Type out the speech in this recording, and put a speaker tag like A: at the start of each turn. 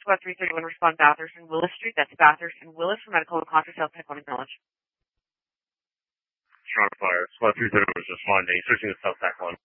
A: Squad 331, respond Bathurst and Willis Street. That's Bathurst and Willis for medical and contract type 1 acknowledge.
B: Strong fire. Squad 331 was responding, searching the South Sac 1.